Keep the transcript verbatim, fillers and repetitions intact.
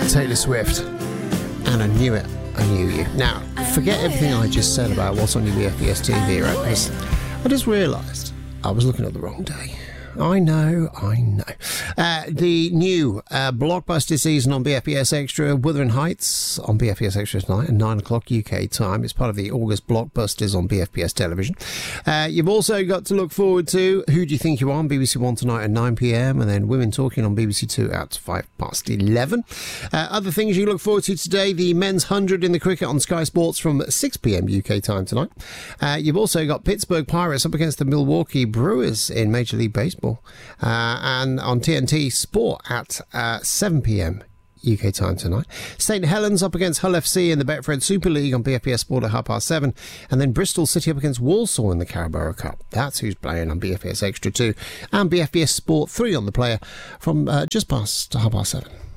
Taylor Swift. And I knew it. I knew you. Now, forget everything I just said about what's on your B F B S T V, right? Because I just realised I was looking at the wrong day. I know, I know. Uh, the new uh, blockbuster season on B F B S Extra, Wuthering Heights on B F B S Extra tonight at nine o'clock U K time. It's part of the August blockbusters on B F B S television. Uh, you've also got to look forward to Who Do You Think You Are on B B C One tonight at nine p.m. and then Women Talking on B B C Two at five past eleven. Uh, other things you look forward to today, the men's one hundred in the cricket on Sky Sports from six p.m. U K time tonight. Uh, you've also got Pittsburgh Pirates up against the Milwaukee Brewers in Major League Baseball. Uh, and on T N T Sport at uh, seven p.m. U K time tonight. Saint Helens up against Hull F C in the Betfred Super League on B F B S Sport at half past seven. And then Bristol City up against Walsall in the Carabao Cup. That's who's playing on B F B S Extra two. And B F B S Sport three on the player from uh, just past half past seven.